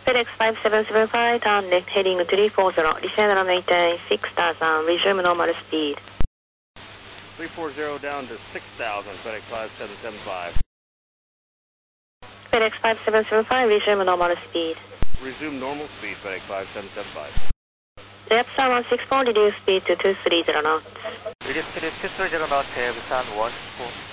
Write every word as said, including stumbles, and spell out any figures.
FedEx five seven seven five, turn left heading three four zero, descend and maintain six thousand, resume normal speed. three four zero down to six thousand, FedEx five seven seven five. FedEx five seven seven five, resume normal speed. Resume normal speed, FedEx five seven seven five. Depth one six four, reduce speed to two three zero knots. Reduce speed to two three zero knots, Busan one six four.